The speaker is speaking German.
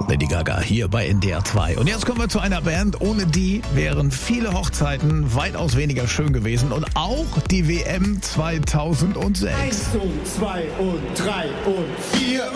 Lady Gaga hier bei NDR 2. Und jetzt kommen wir zu einer Band, ohne die wären viele Hochzeiten weitaus weniger schön gewesen und auch die WM 2006. 1 und 2 und 3 und 4